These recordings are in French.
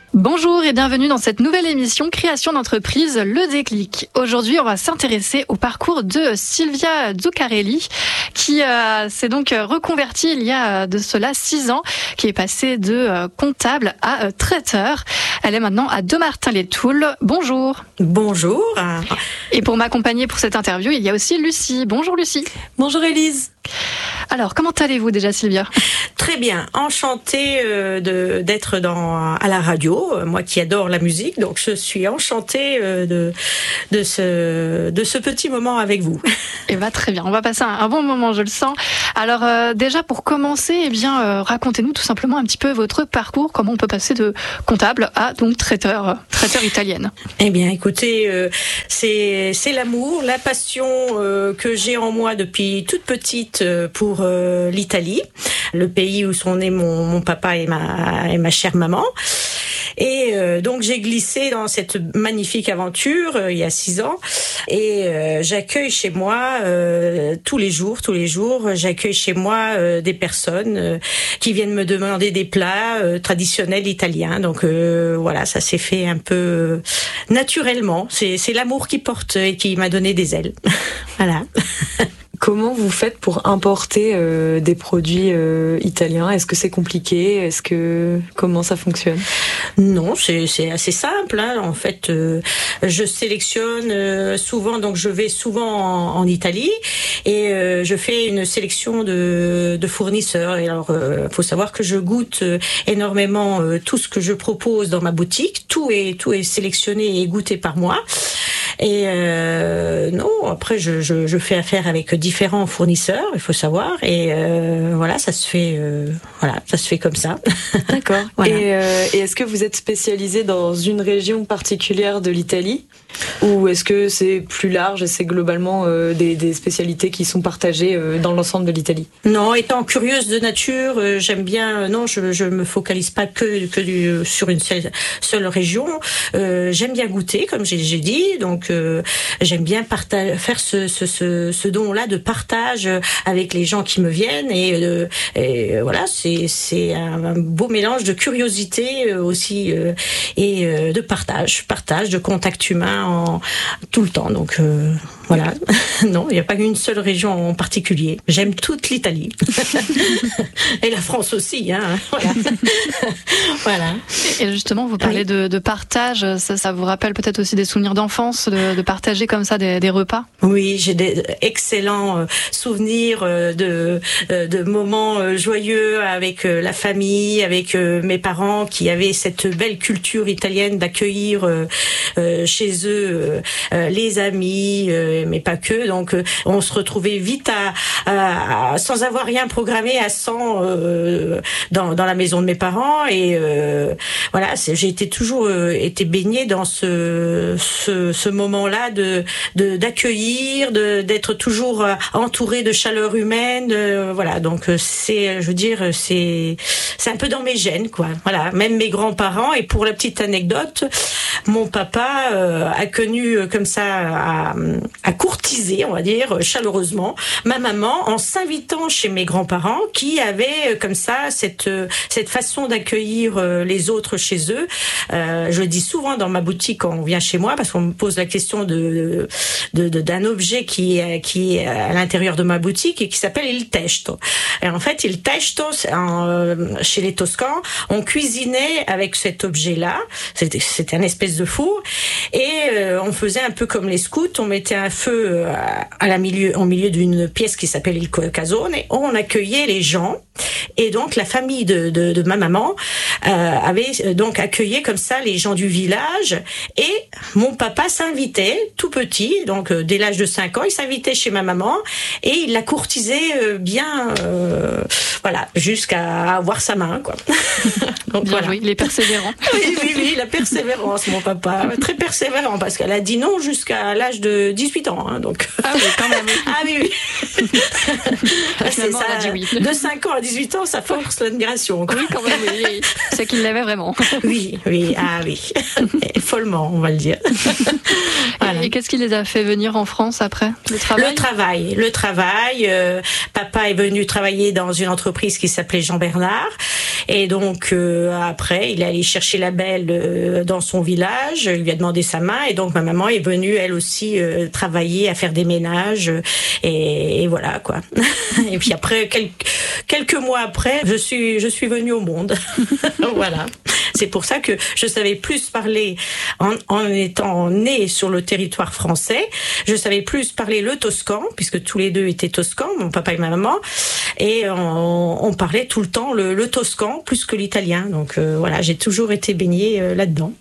Bonjour et bienvenue dans cette nouvelle émission Création d'entreprise, le déclic. Aujourd'hui, on va s'intéresser au parcours de Silvia Zuccarelli qui s'est donc reconvertie il y a de cela 6 ans, qui est passée de comptable à traiteur. Elle est maintenant à Dommartin-les-Toules. Bonjour. Bonjour. Et pour m'accompagner pour cette interview, il y a aussi Lucie. Bonjour Lucie. Bonjour Élise. Alors, comment allez-vous déjà, Silvia ? Très bien, enchantée d'être à la radio, moi qui adore la musique, donc je suis enchantée de ce petit moment avec vous. Eh bien, très bien, on va passer un bon moment, je le sens. Alors déjà, pour commencer, racontez-nous tout simplement un petit peu votre parcours, comment on peut passer de comptable à donc traiteur italienne. Eh bien, écoutez, c'est l'amour, la passion que j'ai en moi depuis toute petite pour l'Italie, le pays où sont nés mon papa et ma chère maman. Et donc j'ai glissé dans cette magnifique aventure il y a 6 ans et j'accueille chez moi tous les jours, j'accueille chez moi des personnes qui viennent me demander des plats traditionnels italiens. Donc voilà, ça s'est fait un peu naturellement. C'est l'amour qui porte et qui m'a donné des ailes. Voilà. Comment vous faites pour importer des produits italiens ? Est-ce que c'est compliqué ? Comment ça fonctionne ? Non, c'est assez simple. En fait, je sélectionne souvent, donc je vais souvent en Italie et je fais une sélection de fournisseurs. Et alors, faut savoir que je goûte énormément tout ce que je propose dans ma boutique. Tout est sélectionné et goûté par moi. Et non, après je fais affaire avec différents fournisseurs, il faut savoir, et voilà, ça se fait comme ça. D'accord. Voilà. Et est-ce que vous êtes spécialisé dans une région particulière de l'Italie, ou est-ce que c'est plus large et c'est globalement des spécialités qui sont partagées dans l'ensemble de l'Italie ? Non, étant curieuse de nature, j'aime bien. Non, je me focalise pas sur une seule région. J'aime bien goûter, comme j'ai dit, donc. J'aime bien faire ce don-là de partage avec les gens qui me viennent et voilà, c'est un beau mélange de curiosité aussi et de partage, de contact humain tout le temps. Donc voilà, non, il n'y a pas une seule région en particulier. J'aime toute l'Italie et la France aussi, hein. Voilà. Voilà. Et justement, vous parlez de partage. Ça vous rappelle peut-être aussi des souvenirs d'enfance, de partager comme ça des repas ? Oui, j'ai des excellents souvenirs de moments joyeux avec la famille, avec mes parents qui avaient cette belle culture italienne d'accueillir chez eux les amis, mais pas que. Donc on se retrouvait vite sans avoir rien programmé à 100 dans la maison de mes parents et voilà, j'ai toujours été baignée dans ce moment-là d'accueillir, d'être toujours entourée de chaleur humaine, voilà. Donc c'est un peu dans mes gènes, quoi. Voilà, même mes grands-parents. Et pour la petite anecdote, mon papa a connu comme ça à courtiser, on va dire chaleureusement, ma maman en s'invitant chez mes grands-parents qui avaient comme ça cette façon d'accueillir les autres chez eux. Je le dis souvent dans ma boutique quand on vient chez moi parce qu'on me pose la question d'un objet qui est à l'intérieur de ma boutique et qui s'appelle il testo. Et en fait, il testo, chez les Toscans, on cuisinait avec cet objet-là. C'était un espèce de four et on faisait un peu comme les scouts. On mettait un feu au milieu d'une pièce qui s'appelle il casone et on accueillait les gens. Et donc la famille de ma maman avait donc accueilli comme ça les gens du village et mon papa s'invitait tout petit, donc dès l'âge de 5 ans, il s'invitait chez ma maman et il la courtisait bien, voilà, jusqu'à avoir sa main, quoi. Donc, bien voilà. Joué, il est persévérant. Oui, la persévérance, mon papa, très persévérant parce qu'elle a dit non jusqu'à l'âge de 18 ans, hein, donc. Ah oui, quand même. Ah oui. C'est ça, elle a dit oui. De 5 ans à 18 ans, ça force l'admiration. Oui, quand même, oui. c'est qu'il l'aimait vraiment. Oui, follement, on va le dire. Voilà. Et qu'est-ce qui les a fait venir en France après? Le travail. Papa est venu travailler dans une entreprise qui s'appelait Jean Bernard. Et donc après, il est allé chercher la belle dans son village. Il lui a demandé sa main. Et donc ma maman est venue, elle aussi, travailler, à faire des ménages. Et voilà quoi. Et puis après, quelques mois après, je suis venue au monde. Voilà. C'est pour ça que je savais plus parler en étant née sur le territoire français. Je savais plus parler le toscan, puisque tous les deux étaient toscans, mon papa et ma maman. Et on parlait tout le temps le toscan plus que l'italien. Donc voilà, j'ai toujours été baignée là-dedans.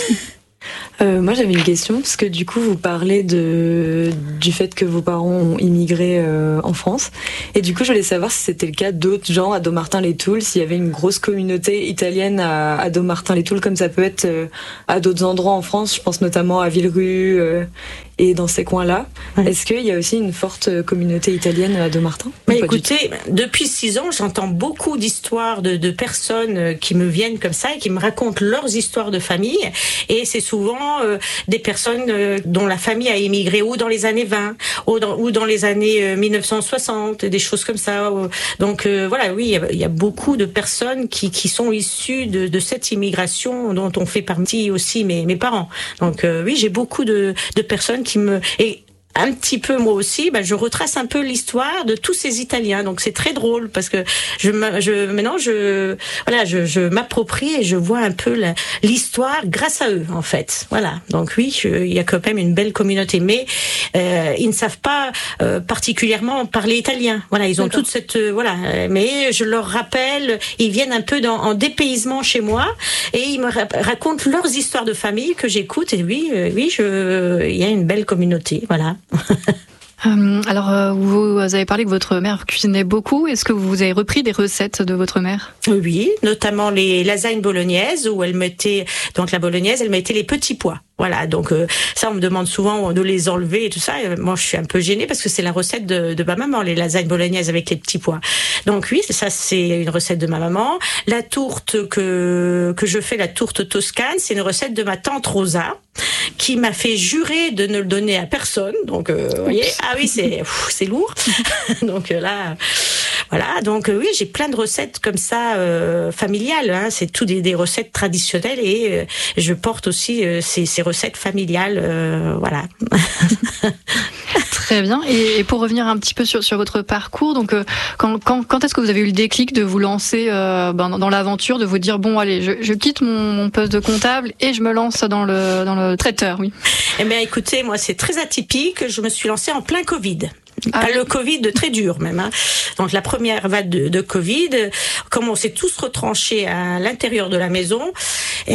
Moi j'avais une question, parce que du coup vous parlez du fait que vos parents ont immigré en France, et du coup je voulais savoir si c'était le cas d'autres gens à Dommartin-les-Toules, s'il y avait une grosse communauté italienne à Dommartin-les-Toules, comme ça peut être à d'autres endroits en France, je pense notamment à Villerue et dans ces coins-là. Ouais. Est-ce qu'il y a aussi une forte communauté italienne à Dommartin? Mais écoutez, depuis 6 ans, j'entends beaucoup d'histoires de personnes qui me viennent comme ça et qui me racontent leurs histoires de famille, et c'est souvent des personnes dont la famille a émigré ou dans les années 20 ou dans les années 1960, des choses comme ça. Donc voilà, oui, il y a beaucoup de personnes qui sont issues de cette immigration dont on fait partie aussi mes parents. Donc oui, j'ai beaucoup de personnes qui me... Et un petit peu moi aussi, je retrace un peu l'histoire de tous ces Italiens. Donc c'est très drôle parce que maintenant je m'approprie et je vois un peu l'histoire grâce à eux en fait. Voilà. Donc oui, il y a quand même une belle communauté, mais ils ne savent pas particulièrement parler italien. Voilà, ils ont toute cette mais je leur rappelle, ils viennent un peu en dépaysement chez moi et ils me racontent leurs histoires de famille que j'écoute, et oui, il y a une belle communauté. Voilà. Alors, vous avez parlé que votre mère cuisinait beaucoup. Est-ce que vous avez repris des recettes de votre mère? Oui, notamment les lasagnes bolognaises, où elle mettait les petits pois. Voilà, donc ça on me demande souvent de les enlever et tout ça. Et moi je suis un peu gênée parce que c'est la recette de ma maman, les lasagnes bolognaises avec les petits pois. Donc oui, ça c'est une recette de ma maman. La tourte que je fais, la tourte toscane, c'est une recette de ma tante Rosa qui m'a fait jurer de ne le donner à personne. Donc vous voyez, ah oui, c'est lourd. Donc là voilà, donc oui, j'ai plein de recettes comme ça familiales, hein. C'est tout des recettes traditionnelles, et je porte aussi ces recettes familiales, voilà. Très bien. Et pour revenir un petit peu sur votre parcours, donc quand est-ce que vous avez eu le déclic de vous lancer dans l'aventure, de vous dire bon allez, je quitte mon poste de comptable et je me lance dans le traiteur, oui. Eh bien écoutez, moi c'est très atypique, je me suis lancée en plein Covid. Le Covid très dur même, hein. Donc la première vague de Covid, comme on s'est tous retranchés à l'intérieur de la maison, et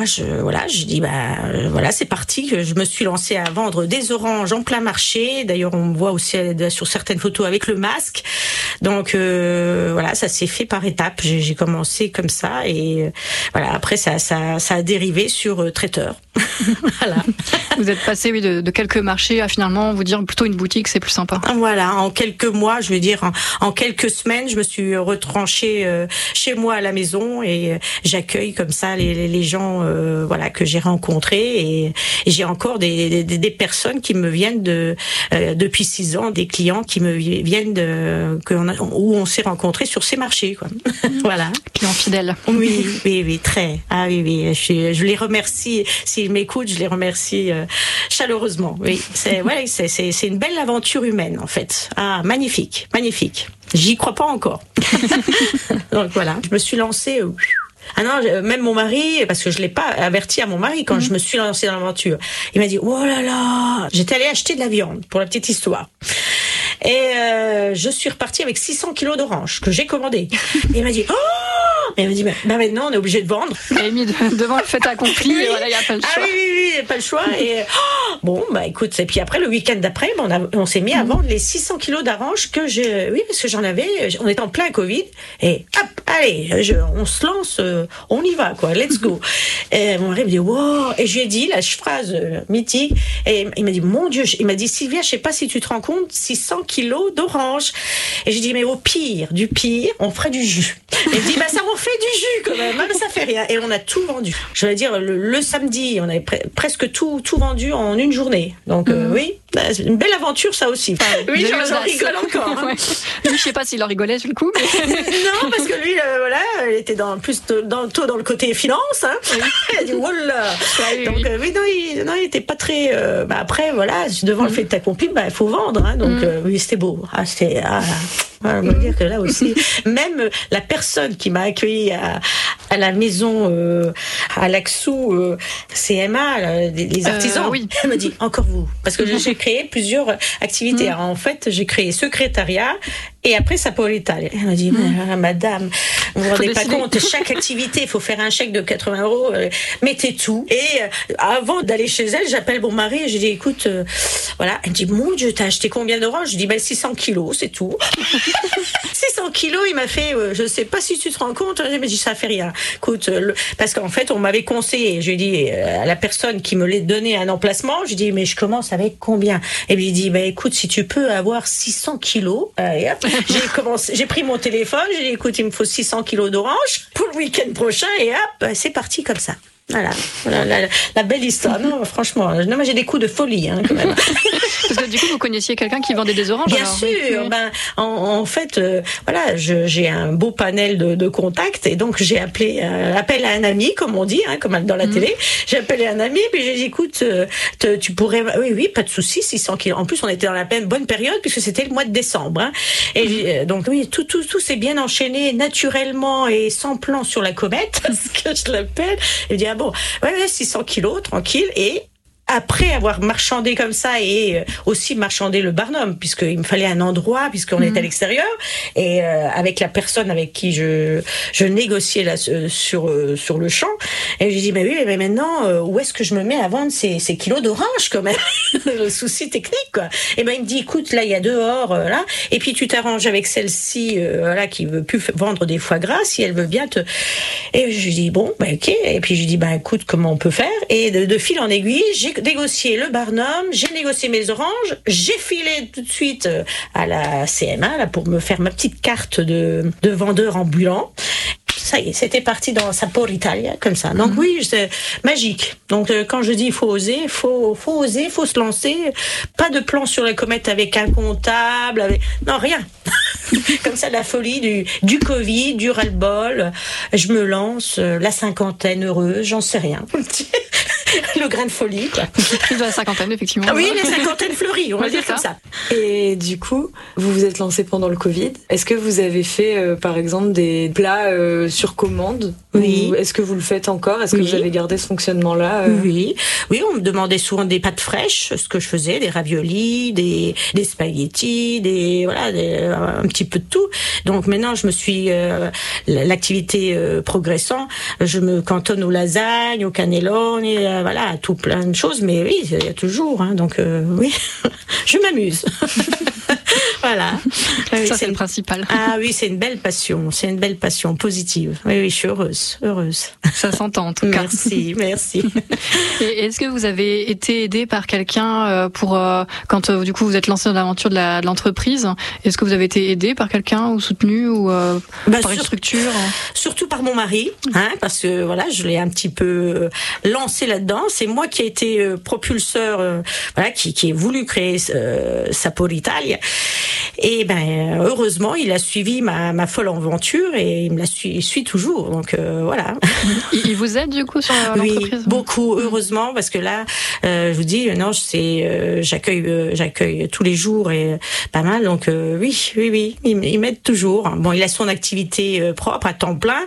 je dis voilà, c'est parti. Je me suis lancée à vendre des oranges en plein marché. D'ailleurs on me voit aussi sur certaines photos avec le masque. Donc voilà, ça s'est fait par étapes. J'ai commencé comme ça, et voilà, après ça a dérivé sur traiteur. Voilà. Vous êtes passé de quelques marchés à finalement vous dire plutôt une boutique, c'est plus sympa. Voilà, en quelques mois, je veux dire, en quelques semaines, je me suis retranchée chez moi à la maison, et j'accueille comme ça les gens que j'ai rencontrés, et j'ai encore des personnes qui me viennent depuis 6 ans, des clients qui me viennent où on s'est rencontrés sur ces marchés, quoi. Voilà. Clients fidèles. Oui, très. Ah oui, je les remercie, s'ils m'écoutent, je les remercie chaleureusement. Oui, c'est une belle aventure humaine en fait. Ah, magnifique. J'y crois pas encore. Donc voilà, je me suis lancée. Ah non, même mon mari, parce que je l'ai pas averti à mon mari quand je me suis lancée dans l'aventure. Il m'a dit oh là là, j'étais allée acheter de la viande pour la petite histoire. Et je suis repartie avec 600 kilos d'oranges que j'ai commandées. Et il m'a dit oh. Et elle m'a dit maintenant on est obligé de vendre. Elle a mis devant le fait accompli. Oui. Et voilà, il n'y a pas le choix. Ah oui, il n'y a pas le choix. Et écoute, et puis après le week-end d'après, on s'est mis à vendre les 600 kilos d'oranges parce que j'en avais. On était en plein Covid, et hop, allez, on se lance, on y va quoi, let's go. Et mon mari me dit wow, et je lui ai dit la phrase mythique, et il m'a dit mon Dieu, il m'a dit Sylvia, je sais pas si tu te rends compte, 600 kilos d'oranges. Et j'ai dit mais au pire du pire, on ferait du jus. Et il me dit ça m'en fait fait du jus quand même, mais ça fait rien. Et on a tout vendu. Je vais dire, le samedi, on avait presque tout vendu en une journée. Donc oui, c'est une belle aventure ça aussi. Oui, j'en rigole encore. Hein. Lui, je sais pas s'il en rigolait sur le coup. Mais... non, parce que lui, voilà, il était plus dans le côté finance. Hein. Oui. Il a dit, voilà. Donc oui, non, il était pas très... après, voilà, devant le fait accompli, il faut vendre. Hein. Donc oui, c'était beau. On va dire que là aussi, même la personne qui m'a accueilli à la maison à Laxou, CMA, les artisans, elle me dit encore vous, parce que j'ai créé plusieurs activités. Alors, en fait, j'ai créé secrétariat et après Saporitalia. Elle m'a dit madame, vous vous rendez pas compte, chaque activité, il faut faire un chèque de 80 €, mettez tout. Et avant d'aller chez elle, j'appelle mon mari et je dis écoute, voilà, elle me dit mon Dieu, t'as acheté combien d'oranges? Je dis 600 kilos, c'est tout. 600 kilos, il m'a fait, je sais pas si tu te rends compte, il m'a dit ça fait rien. Écoute, parce qu'en fait, on m'avait conseillé, je lui ai dit à la personne qui me l'a donné un emplacement, je lui ai dit mais je commence avec combien? Et lui il dit écoute, si tu peux avoir 600 kilos, et hop, j'ai pris mon téléphone, j'ai dit écoute, il me faut 600 kilos d'oranges pour le week-end prochain et hop, c'est parti comme ça. Voilà la belle histoire. Non, franchement, moi j'ai des coups de folie quand même. Parce que du coup, vous connaissiez quelqu'un qui vendait des oranges? Bien sûr. En fait, voilà, j'ai un beau panel de contacts et donc j'ai appelé appel à un ami, comme on dit, comme dans la télé. J'ai appelé un ami puis j'ai dit écoute, tu pourrais, oui, pas de souci, 600 kilos. En plus, on était dans la bonne période puisque c'était le mois de décembre. Et donc oui, tout s'est bien enchaîné naturellement et sans plan sur la comète, ce que je l'appelle. Et je dis bon, ouais, 600 kilos, tranquille. Et après avoir marchandé comme ça et aussi marchandé le Barnum, puisqu'il me fallait un endroit, puisqu'on était à l'extérieur, et avec la personne avec qui je négociais là sur le champ, et je dis mais oui, mais maintenant où est-ce que je me mets à vendre ces kilos d'oranges quand même? Le souci technique quoi. Et il me dit écoute, là il y a dehors là, et puis tu t'arranges avec celle-ci voilà qui veut plus vendre des foie gras si elle veut bien te. Et je lui dis bon ok, et puis je lui dis écoute, comment on peut faire? Et de fil en aiguille, j'ai négocié le Barnum, j'ai négocié mes oranges, j'ai filé tout de suite à la CMA là, pour me faire ma petite carte de vendeur ambulant. Ça y est, c'était parti dans Saporitalia comme ça. Donc oui, c'est magique. Donc quand je dis il faut oser, faut oser, faut se lancer. Pas de plan sur la comète avec un comptable, non rien. Comme ça, la folie du Covid, du ras-le-bol. Je me lance, la cinquantaine heureuse, j'en sais rien. Le grain de folie, quoi. Plus de la cinquantaine, effectivement. Ah oui, les cinquantaines fleuries, on va dire comme ça. Et du coup, vous vous êtes lancé pendant le Covid. Est-ce que vous avez fait, par exemple, des plats sur commande? Oui. Ou est-ce que vous le faites encore? Est-ce que vous avez gardé ce fonctionnement-là? Oui, on me demandait souvent des pâtes fraîches, ce que je faisais, des raviolis, des spaghettis, un petit peu de tout. Donc maintenant, je me suis l'activité progressant, je me cantonne aux lasagnes, aux cannelloni, voilà, tout plein de choses. Mais oui, il y a toujours. Donc oui, je m'amuse. Voilà. Ça, c'est le principal. Ah oui, c'est une belle passion. C'est une belle passion positive. Oui, je suis heureuse. Ça s'entend en tout cas. Merci. Et est-ce que vous avez été aidé par quelqu'un quand du coup vous êtes lancé dans l'aventure de l'entreprise? Est-ce que vous avez été aidé par quelqu'un ou soutenu ou par une structure? Surtout par mon mari, parce que voilà, je l'ai un petit peu lancé là-dedans. C'est moi qui ai été propulseur, qui ai voulu créer Saporitalia. Et heureusement, il a suivi ma folle aventure et il me suit toujours. Donc voilà. Il vous aide du coup sur l'entreprise? Oui, beaucoup, heureusement, parce que là, je vous dis, non, j'accueille tous les jours et pas mal. Donc oui, il m'aide toujours. Bon, il a son activité propre à temps plein,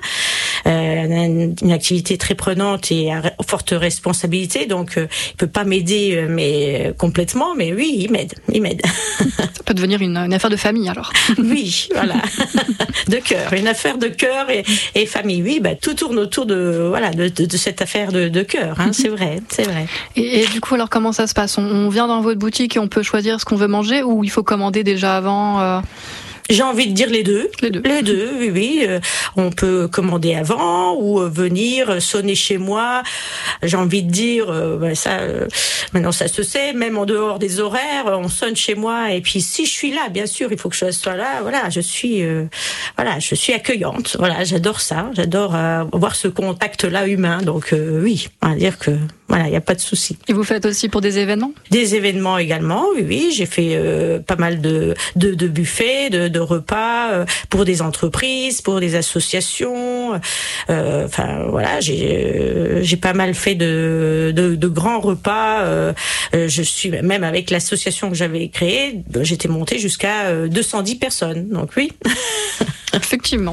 une activité très prenante et à forte responsabilité. Donc il peut pas m'aider, mais complètement. Mais oui, il m'aide. Ça peut devenir une affaire de famille alors. Oui, voilà. De cœur, une affaire de cœur et famille. Oui, tout tourne autour de cette affaire de cœur. C'est vrai. Et du coup, alors comment ça se passe? On vient dans votre boutique et on peut choisir ce qu'on veut manger ou il faut commander déjà avant? J'ai envie de dire les deux. Les deux. Les deux, oui, oui. On peut commander avant ou venir sonner chez moi. J'ai envie de dire, maintenant ça se sait, même en dehors des horaires, on sonne chez moi. Et puis si je suis là, bien sûr, il faut que je sois là. Voilà, je suis accueillante. Voilà, j'adore ça. J'adore avoir ce contact-là humain. Donc oui, on va dire que voilà, il n'y a pas de souci. Et vous faites aussi pour des événements ? Des événements également, oui, oui. J'ai fait pas mal de buffets, de repas pour des entreprises, pour des associations. Enfin voilà, j'ai pas mal fait de grands repas. Je suis même avec l'association que j'avais créée, j'étais montée jusqu'à 210 personnes. Donc oui. Effectivement,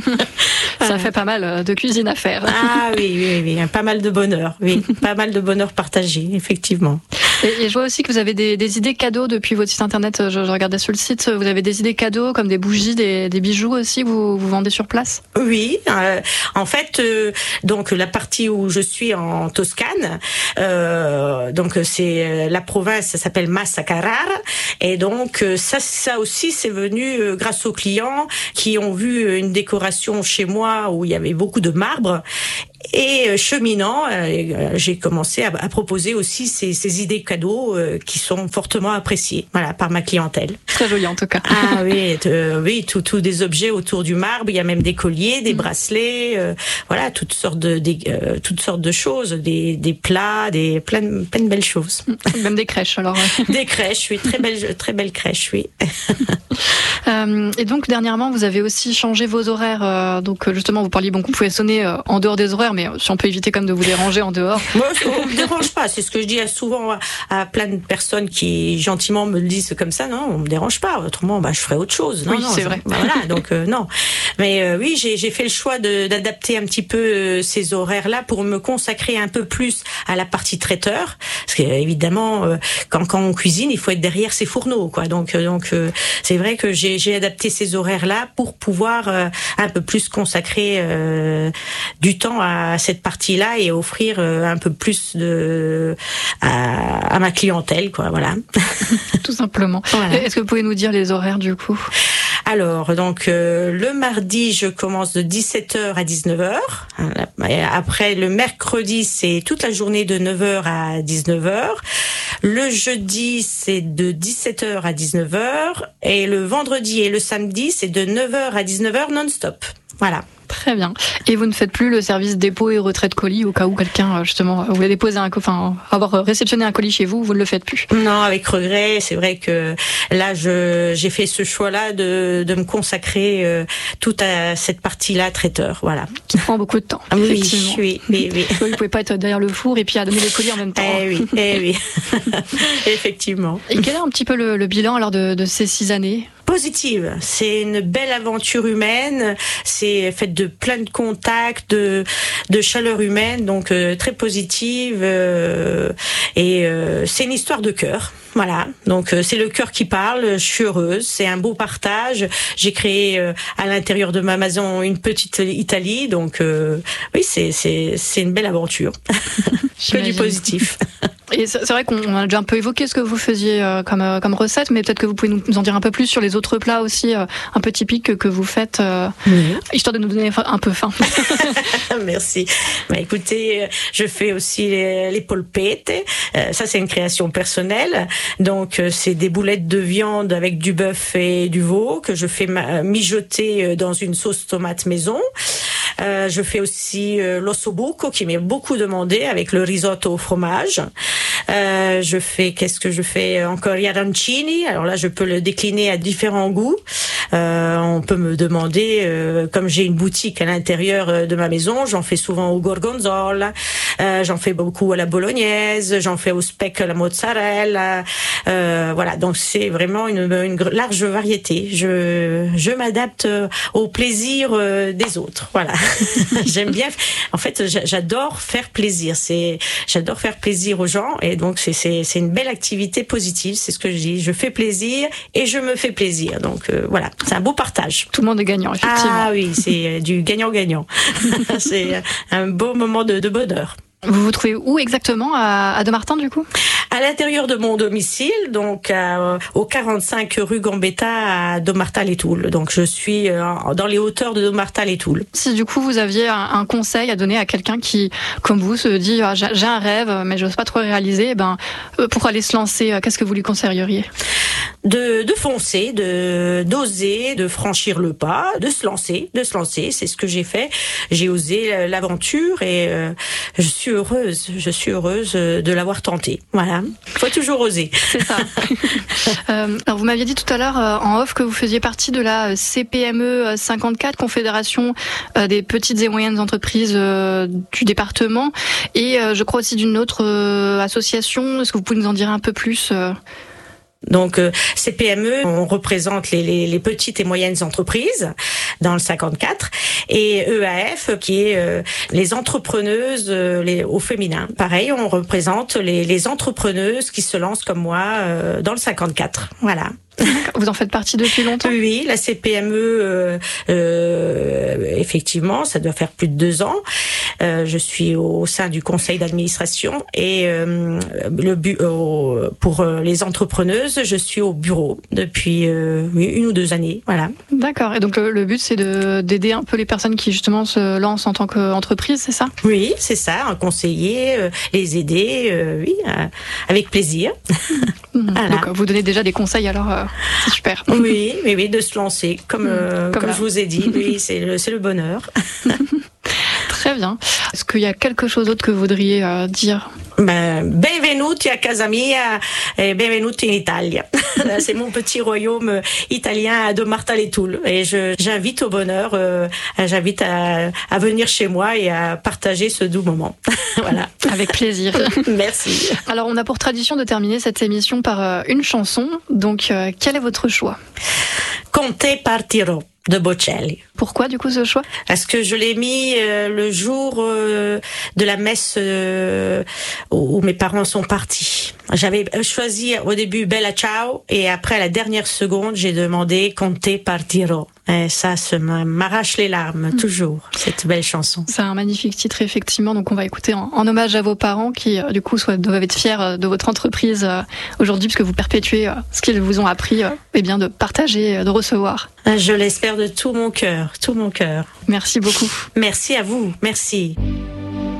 ça fait pas mal de cuisine à faire. Ah oui, pas mal de bonheur, oui, pas mal de bonheur partagé, effectivement. Et je vois aussi que vous avez des idées cadeaux depuis votre site internet. Je regardais sur le site, vous avez des idées cadeaux comme des bougies, des bijoux aussi. Vous vendez sur place ? Oui, en fait, donc la partie où je suis en Toscane, donc c'est la province, ça s'appelle Massa Carrara, et donc ça aussi c'est venu grâce aux clients qui ont vu une décoration chez moi où il y avait beaucoup de marbre. Et cheminant, j'ai commencé à proposer aussi ces idées cadeaux qui sont fortement appréciées, voilà, par ma clientèle. Très joli en tout cas. Ah oui, oui, tout des objets autour du marbre. Il y a même des colliers, des bracelets, voilà, toutes sortes de choses, des plats, plein de belles choses. Même des crèches alors. Des crèches, oui, très belles crèches, oui. Et donc dernièrement, vous avez aussi changé vos horaires. Donc justement, vous parliez qu'on pouvait sonner en dehors des horaires, mais si on peut éviter quand même de vous déranger en dehors. Moi, on me dérange pas. C'est ce que je dis souvent à plein de personnes qui gentiment me le disent comme ça. Non, on me dérange pas. Autrement, je ferais autre chose. Non, oui, c'est vrai. Voilà, donc non. Mais oui, j'ai fait le choix d'adapter un petit peu ces horaires-là pour me consacrer un peu plus à la partie traiteur. Parce que évidemment, quand on cuisine, il faut être derrière ses fourneaux, quoi. Donc c'est vrai que j'ai adapté ces horaires-là pour pouvoir un peu plus consacrer du temps à cette partie-là et offrir un peu plus à ma clientèle, quoi. Voilà. Tout simplement. Voilà. Est-ce que vous pouvez nous dire les horaires du coup ? Alors, donc, le mardi, je commence de 17h à 19h. Après, le mercredi, c'est toute la journée de 9h à 19h. Le jeudi, c'est de 17h à 19h. Et le vendredi et le samedi, c'est de 9h à 19h non-stop. Voilà. Très bien. Et vous ne faites plus le service dépôt et retrait de colis au cas où quelqu'un, justement, voulait déposer avoir réceptionné un colis chez vous, vous ne le faites plus? Non, avec regret. C'est vrai que là, j'ai fait ce choix-là de me consacrer toute à cette partie-là, traiteur. Voilà. Qui prend beaucoup de temps. Oui, effectivement. Oui. Vous pouvez pas être derrière le four et puis à donner les colis en même temps. Eh oui. Effectivement. Et quel est un petit peu le bilan alors de ces 6 années? Positive. C'est une belle aventure humaine. C'est fait de plein de contacts, de chaleur humaine, donc très positive. Et c'est une histoire de cœur. Voilà. Donc c'est le cœur qui parle. Je suis heureuse. C'est un beau partage. J'ai créé à l'intérieur de ma maison une petite Italie. Donc oui, c'est une belle aventure. Que du positif. Et c'est vrai qu'on a déjà un peu évoqué ce que vous faisiez comme recette, mais peut-être que vous pouvez nous en dire un peu plus sur les autres plats aussi un peu typiques que vous faites, histoire de nous donner un peu faim. Merci. Écoutez, je fais aussi les polpette. Ça, c'est une création personnelle. Donc, c'est des boulettes de viande avec du bœuf et du veau que je fais mijoter dans une sauce tomate maison. Je fais aussi l'ossobuco qui m'est beaucoup demandé avec le risotto au fromage. Qu'est-ce que je fais encore? Gli arancini. Alors là, je peux le décliner à différents goûts. On peut me demander, comme j'ai une boutique à l'intérieur de ma maison, j'en fais souvent au gorgonzola, j'en fais beaucoup à la bolognaise, j'en fais au speck à la mozzarella. Voilà, donc c'est vraiment une large variété. Je m'adapte au plaisir des autres. Voilà. J'aime bien. En fait, j'adore faire plaisir. J'adore faire plaisir aux gens, et donc c'est une belle activité positive. C'est ce que je dis. Je fais plaisir et je me fais plaisir. Donc voilà, c'est un beau partage. Tout le monde est gagnant, effectivement. Ah oui, c'est du gagnant-gagnant. C'est un beau moment de bonheur. Vous vous trouvez où exactement à Dommartin du coup? À l'intérieur de mon domicile, donc au 45 rue Gambetta à Dommartin-les-Toules. Donc je suis dans les hauteurs de Dommartin-les-Toules. Si du coup vous aviez un conseil à donner à quelqu'un qui, comme vous, se dit j'ai un rêve mais j'ose pas trop réaliser, pour aller se lancer, qu'est-ce que vous lui conseilleriez? De foncer, d'oser, de franchir le pas, de se lancer. C'est ce que j'ai fait. J'ai osé l'aventure et je suis heureuse de l'avoir tenté. Voilà. Faut toujours oser. C'est ça. Alors vous m'aviez dit tout à l'heure en off que vous faisiez partie de la CPME 54, Confédération des petites et moyennes entreprises du département, et je crois aussi d'une autre association. Est-ce que vous pouvez nous en dire un peu plus? Donc CPME, on représente les petites et moyennes entreprises dans le 54, et EAF qui est les entrepreneuses au féminin. Pareil, on représente les entrepreneuses qui se lancent comme moi dans le 54. Voilà. Vous en faites partie depuis longtemps? Oui, la CPME, effectivement, ça doit faire plus de 2 ans. Je suis au sein du conseil d'administration et pour les entrepreneuses, je suis au bureau depuis 1 ou 2 années. Voilà. D'accord. Et donc le but, c'est d'aider un peu les personnes qui justement se lancent en tant qu'entreprise, c'est ça? Oui, c'est ça. Un conseiller, les aider, oui, avec plaisir. Voilà. Donc vous donnez déjà des conseils, alors c'est super. Oui, de se lancer, comme je vous ai dit. Oui, c'est le bonheur. Très bien. Est-ce qu'il y a quelque chose d'autre que vous voudriez dire? Benvenuti a casa mia e benvenuti in Italia. C'est mon petit royaume italien à Dommartin-les-Toules. Et j'invite au bonheur, j'invite à venir chez moi et à partager ce doux moment. Voilà. Avec plaisir. Merci. Alors, on a pour tradition de terminer cette émission par une chanson. Donc, quel est votre choix? Con te partirò de Bocelli. Pourquoi du coup ce choix? Parce que je l'ai mis le jour de la messe où mes parents sont partis. J'avais choisi au début Bella Ciao et après à la dernière seconde j'ai demandé Con te partirò. Et ça m'arrache les larmes toujours, cette belle chanson. C'est un magnifique titre effectivement, donc on va écouter en hommage à vos parents qui du coup doivent être fiers de votre entreprise aujourd'hui puisque vous perpétuez ce qu'ils vous ont appris de partager, de recevoir. Je l'espère de tout mon cœur, tout mon cœur. Merci beaucoup. Merci à vous, merci.